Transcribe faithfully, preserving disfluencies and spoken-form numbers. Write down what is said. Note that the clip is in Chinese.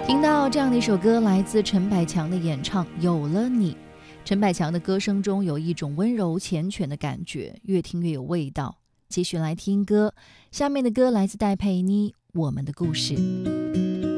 听到这样的一首歌，来自陈百强的演唱《有了你》。陈百强的歌声中有一种温柔缱绻的感觉，越听越有味道。继续来听歌，下面的歌来自戴佩妮《我们的故事》。